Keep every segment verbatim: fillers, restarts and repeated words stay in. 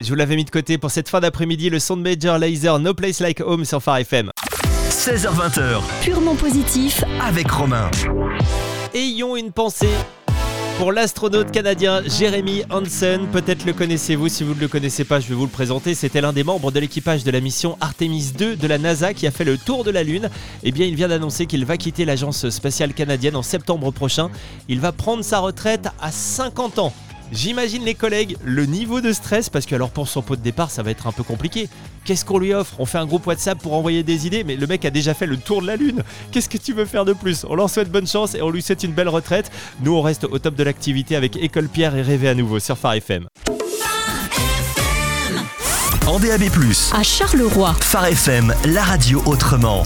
Je vous l'avais mis de côté pour cette fin d'après-midi, le son de Major Lazer, No Place Like Home sur Phare F M. seize heures vingt, Purement positif avec Romain. Ayons une pensée pour l'astronaute canadien Jeremy Hansen. Peut-être le connaissez-vous, si vous ne le connaissez pas, je vais vous le présenter. C'était l'un des membres de l'équipage de la mission Artemis deux de la NASA qui a fait le tour de la Lune. Eh bien, il vient d'annoncer qu'il va quitter l'agence spatiale canadienne en septembre prochain. Il va prendre sa retraite à cinquante ans. J'imagine les collègues, le niveau de stress, parce que alors pour son pot de départ, ça va être un peu compliqué. Qu'est-ce qu'on lui offre ? On fait un groupe WhatsApp pour envoyer des idées, mais le mec a déjà fait le tour de la Lune. Qu'est-ce que tu veux faire de plus ? On leur souhaite bonne chance et on lui souhaite une belle retraite. Nous, on reste au top de l'activité avec École Pierre et Rêver à nouveau sur Phare F M. En D A B plus, à Charleroi. Phare F M, la radio autrement.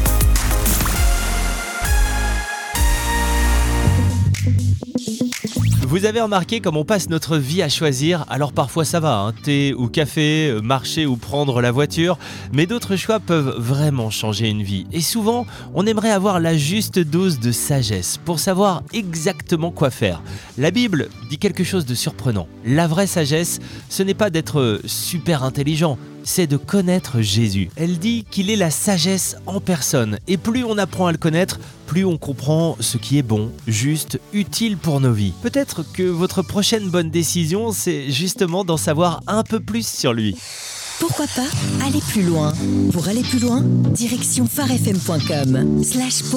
Vous avez remarqué comme on passe notre vie à choisir, alors parfois ça va, hein, thé ou café, marcher ou prendre la voiture, mais d'autres choix peuvent vraiment changer une vie. Et souvent, on aimerait avoir la juste dose de sagesse pour savoir exactement quoi faire. La Bible dit quelque chose de surprenant. La vraie sagesse, ce n'est pas d'être super intelligent, c'est de connaître Jésus. Elle dit qu'il est la sagesse en personne. Et plus on apprend à le connaître, plus on comprend ce qui est bon, juste, utile pour nos vies. Peut-être que votre prochaine bonne décision, c'est justement d'en savoir un peu plus sur lui. Pourquoi pas aller plus loin ? Pour aller plus loin, direction pharefm point com slash